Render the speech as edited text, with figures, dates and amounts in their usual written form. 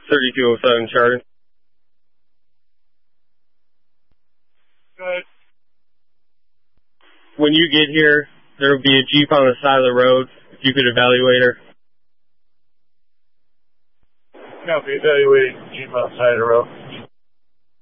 3207 Charlie. Good. When you get here, there will be a Jeep on the side of the road. If you could evaluate her. Copy, evaluating Jeep on the side of the road.